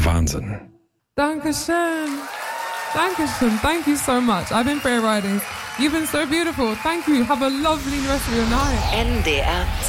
Wahnsinn. Dankeschön. Dankeschön. Thank you so much. I've been freeriding. You've been so beautiful. Thank you. Have a lovely rest of your night. NDR